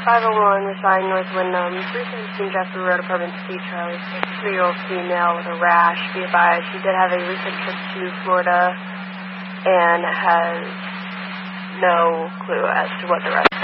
501, residing North Wyndham, 317 Jeffrey Road, apartment C, Charlie, 63-year-old female with a rash. Be advised, she did have a recent trip to Florida and has no clue as to what the rest